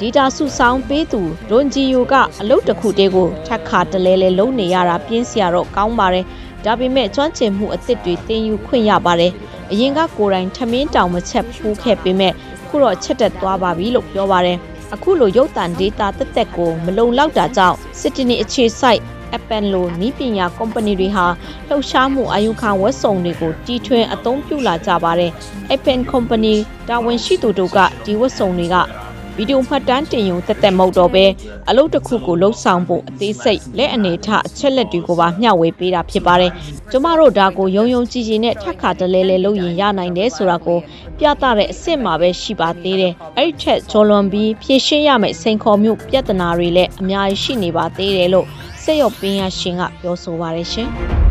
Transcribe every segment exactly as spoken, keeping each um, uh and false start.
data စုဆောင်းပေးသူဒွန်ဂျီယိုကအလုပ်တစ်ခုတည်းကိုထပ်ခါတလဲလဲလုံးနေရတာပြင်းစရာတော့ကောင်းပါတယ်ဒါပေမဲ့ကျွမ်းကျင်မှုအသစ်တွေသင်ယူခွင့်ရပါတယ်အရင်ကကိုယ်တိုင်ထမင်းတောင်မချက်ပူးခဲ့ပေမဲ့ခုတော့ချက်တက်သွားပါပြီလို့ပြောပါတယ်အခုလိုရုပ်သံ data တက်တက်ကိုမလုံလောက်တာကြောင့်စစ်တနီအခြေစိုက်Apple လိုနီးပညာ company တွေဟာလှုပ်ရှားမှုအာယုခံဝက်စုံတွေကိုတီထွင်အသုံးပြုလာကြပါတယ် Apple company တာဝန်ရှိသူတို့ကဒီဝက်စုံတွေကဗီဒီယိုမှတ်တမ်းတင်ယူတက်တက်မဟုတ်တော့ပဲအလုပ်တစ်ခုကိုလှုပ်ဆောင်ဖို့အသေးစိတ်လက်အနေထအချက်လက်တွေကိုပါမျှဝေပေးတာဖြစ်ပါတယ်ကျမတို့ဒါကိုယုံယုံကြည်ကြည်နဲ့ထပ်ခါတလဲလဲလုပ်ရင်ရနိုင်တယ်ဆိုတာကိုပြသတဲ့အစ်စ်မှာပဲရှိပါသေးတယ်အဲ့ဒီထက်ဂျော်လွန်ပြီးဖြည့်ရှင်းရမယ့်စိန်ခေါ်မှုပြဿနာတွေလည်းအများကြီးရှိနေပါသေးတယ်လို့စက်ရုပ်ပင်ရရှင်ကပြောဆိုပါတယ်ရှင်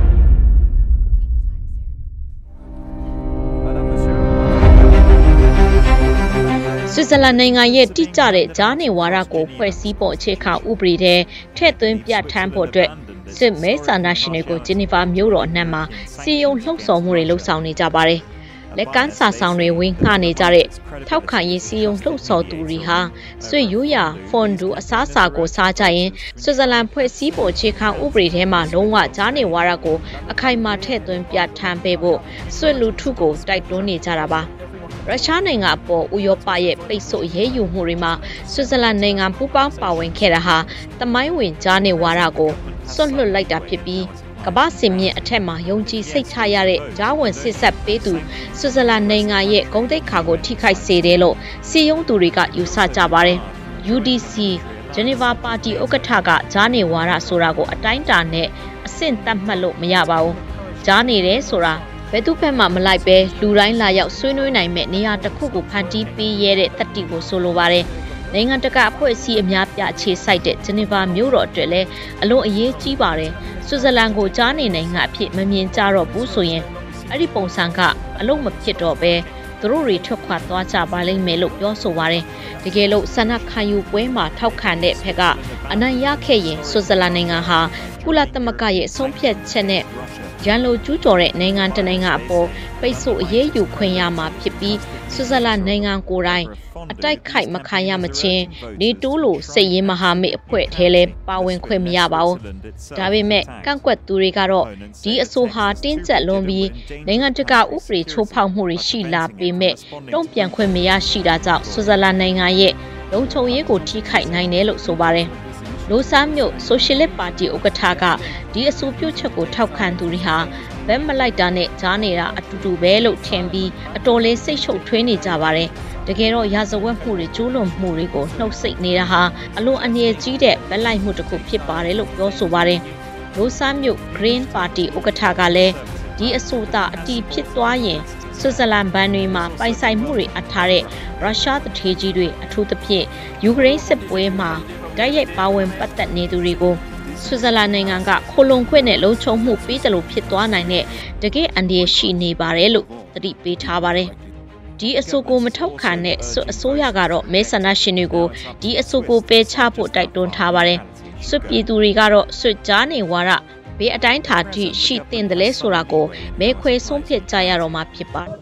ဆွစ်ဇာလန်နိုင်ငံရဲ့တိကျတဲ့ဂျားနေဝါဒကိုဖွဲ့စည်းပုံအခြေခံဥပဒေထဲထည့်သွင်းပြဋ္ဌာန်းဖို့အတွက်စစ်မဲဆန္ဒရှင်တွေကိုဂျီနီဗာမြို့တော်အနှံ့မှာစီယုံလှုပ်ဆော်မှုတွေလှုပ်ဆောင်နေကြပါတယ်လက်ကမ်းစာဆောင်တွေဝင်ငှနေကြတဲ့ထောက်ခံရေးစီယုံလှုပ်ဆော်သူတွေဟာဆွေရိုးရာဖွန်ဒူအစားအစာကိုစားကြရင်ဆွစ်ဇာလန်ဖွဲ့စည်းပုံအခြေခံဥပဒေထဲမှာလုံးဝဂျားနေဝါဒကိုအခိုင်အမာထည့်သွင်းပြဋ္ဌာန်းပေးဖို့ဆွေလူထုကိုတိုက်တွန်းနေကြတာပါရုရှားနိုင်ငံအပေါ်ဥရောပရဲ့ပိတ်ဆို့ရေးယူမှုတွေမှာဆွစ်ဇာလန်နိုင်ငံပူးပေါင်းပါဝင်ခဲ့တာဟာသမိုင်းဝင်ဂျားနေဝါဒကိုစွန့်လွတ်လိုက်တာဖြစ်ပြီးကမ္ဘာစင်မြင့်အထက်မှာယုံကြည်စိတ်ချရတဲ့ဂျားဝင်စစ်ဆက်ပေးသူဆွစ်ဇာလန်နိုင်ငံရဲ့ဂုဏ်သိက္ခာကိုထိခိုက်စေတယ်လို့စီယုံသူတွေကယူဆကြပါတယ် U D C ဂျနီဗာပါတီဥက္ကဋ္ဌကဂျားနေဝါဒဆိုတာကိုအတိုင်းအတာနဲ့အဆင့်သတ်မှတ်လို့မရပါဘူးဂျားနေတယ်ဆိုတာဘယ်သူဘက်မှမလိုက်ပဲလူတိုင်းလာရောက်ဆွေးနွေးနိုင်မဲ့နေရာတစ်ခုကိုဖန်တီးပေးရတဲ့တတိကိုဆိုလိုပါတယ်နိုင်ငံတကာအဖွဲ့အစည်းအများပြအခြေစိုက်တဲ့ဂျနီဗာမြို့တော်အတွက်လည်းအလွန်အရေးကြီးပါတယ်ဆွစ်ဇာလန်ကိုကြားနေနိုင်ငံအဖြစ်မမြင်ကြတော့ဘူးဆိုရင်အဲ့ဒီပုံစံကအလုံးမဖြစ်တော့ပဲသူတို့တွေထွက်ခွာသွားကြပါလိမ့်မယ်လို့ပြောဆိုပါတယ်တကယ်လို့ဆန္ဒခံယူပွဲမှာထောက်ခံတဲ့ဘက်ကအနိုင်ရခဲ့ရင်ဆွစ်ဇာလန်နိုင်ငံဟာကုလသမဂ္ဂရဲ့ဆုံးဖြတ်ချက်နဲ့ရန်လိုကျူးကျော်တဲ့နိုင်ငံတနိုင်ငံအပေါ်ပိတ်ဆို့အရေးယူခွင့်ရမှာဖြစ်ပြီးဆွစ်ဇာလန်နိုင်ငံကိုယ်တိုင်အတိုက်ခိုက်မခံရမချင်းနေတိုးလိုစိတ်ရင်းမဟာမိတ်အဖွဲ့ထဲလဲပါဝင်ခွင့်မရပါဘူးဒါပေမဲ့ကန့်ကွက်သူတွေကတော့ဒီအဆိုဟာတင်းကျပ်လွန်ပြီးနိုင်ငံတကာဥပဒေချိုးဖောက်မှုတွေရှိလာပေမဲ့တုံ့ပြန်ခွင့်မရရှိတာကြောင့်ဆွစ်ဇာလန်နိုင်ငံရဲ့လုံခြုံရေးကိုထိခိုက်နိုင်တယ်လို့ဆိုပါတယ်လိုဆန်းမြို့ဆိုရှယ်လစ်ပါတီဥက္ကဋ္ဌကဒီအဆိုပြုချက်ကိုထောက်ခံသူတွေဟာဘက်မလိုက်တာနဲ့ကြားနေတာအတူတူပဲလို့ထင်ပြီးအတော်လေးစိတ်ရှုပ်ထွေးနေကြပါတယ်တကယ်တော့ရာဇဝတ်မှုတွေကျူးလွန်မှုတွေကိုနှုတ်ဆက်နေတာဟာအလွန်အန္တရာယ်ကြီးတဲ့ဗက်လိုက်မှုတစ်ခုဖြစ်ပါတယ်လို့ပြောဆိုပါတယ်လိုဆန်းမြို့ Green Party ဥက္ကဋ္ဌကလည်းဒီအဆိုသာအတီးဖြစ်သွားရင်ဆွစ်ဇာလန်ဘဏ်တွေမှာပိုင်ဆိုင်မှုတွေအထားတဲ့ရုရှားတထေးကြီးတွေအထူးသဖြင့်ယူကရိန်းစစ်ပွဲမှာတိုက်ရိုက်ပါဝင်ပတ်သက်နေသူတွေကိုဆွစ်ဇာလန်နိုင်ငံကခိုလုံခွင့်နဲ့လုံခြုံမှုပေးတယ်လို့ဖြစ်သွားနိုင်တဲ့တကယ့်အန္တရာယ်ရှိနေပါတယ်လို့သတိပေးထားပါတယ်ဒီအဆိုကိုမထောက်ခံတဲ့အစိုးရကတော့မဲဆန္ဒရှင်တွေကိုဒီအဆိုကိုပယ်ချဖို့တိုက်တွန်းထားပါတယ်ဆွစ်ပြည်သူတွေကတော့ဆွစ်ကြားနေဝါဒဘေးအတိုင်းထာထိရှိတင်တယ်လဲဆိုတာကိုမဲခွဲဆုံးဖြတ်ကြရတော့မှာဖြစ်ပါတယ်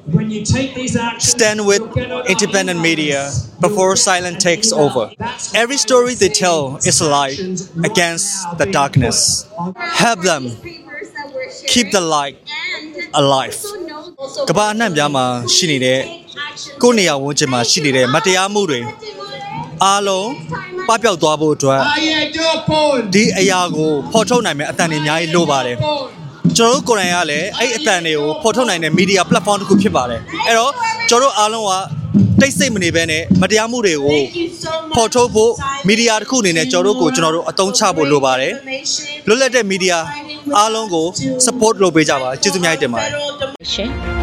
Stand with independent media before silence takes over. Every story they tell is a light against the darkness. Help them keep the light alive. ကမ္ဘာအနှံ့ပြားမှာရှိနေတဲ့ကိုယ့်နေရာဝန်းကျင်မှာရှိနေတဲ့မတရားမှုတွေအားလုံးပပျောက်သွားဖို့အတွက်ဒီအရာကိုဖော်ထုတ်နိုင်မယ့်အတန်တွေအများကြီးလိုပါတယ်ကျွန်တော်တို့ကိုယ်တိုင်ကလည်းအဲ့အတန်တွေကိုဖော်ထုတ်နိုင်တဲ့ media platform တစ်ခုဖြစ်ပါတယ်အဲ့တော့ကျွန်တော်တို့အားလုံးကတိတ်ဆိတ်မနေဘဲနဲ့မတရားမှုတွေကိုဖော်ထုတ်ဖို့ media တစ်ခုအနေနဲ့ကျွန်တော်တို့ကိုကျွန်တော်တို့အသုံးချဖို့လိုပါတယ်လွတ်လပ်တဲ့ media အားလုံးကို support လုပ်ပေးကြပါကျေးဇူးများတင်ပါတယ်ရှင်